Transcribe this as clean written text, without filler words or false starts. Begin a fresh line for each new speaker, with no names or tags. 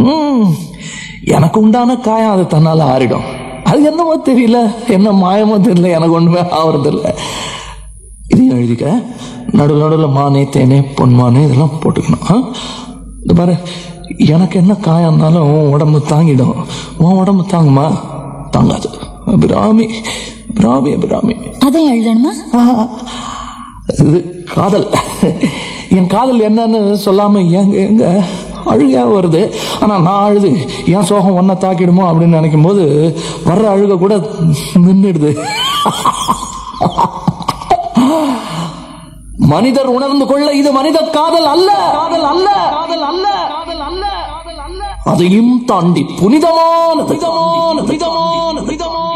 எனக்கு உண்டான காயம் அது தன்னால ஆறிடும். அது என்னமோ தெரியல, என்ன மாயமோ தெரியல, எனக்கு ஒண்ணுமே ஆவறது இல்லை. இதையும் எழுதிக்க. நடுவில் நடுவில் மானே தேனே பொன்மானே இதெல்லாம் போட்டுக்கணும். இது பாரு, எனக்கு என்ன காயம்னாலும் உன் உடம்பு தாங்கிடும். உன் உடம்பு தாங்குமா? தாங்காது. அபிராமி அபிராமி அபிராமி.
அதையும் எழுதணுமா?
இது காதல். என் காதல் என்னன்னு சொல்லாம எங்க எங்க அழுகையா வருது. ஆனா நான் அழுது என் சோகம் ஒன்ன தாக்கிடுமோ அப்படின்னு நினைக்கும் போது வர்ற அழுக கூட நின்றுடுது. மனிதர் உணர்ந்து கொள்ள இது மனித காதல் அல்ல, காதல் அல்ல, காதல் அல்ல, காதல் அல்ல, அதையும் தாண்டி புனிதமான புனிதமான புனிதமான புனிதமான